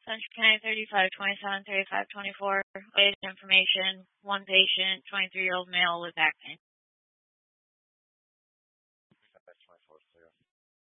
Central County 3527, 3524. Latest information, one patient, 23-year-old male with back pain.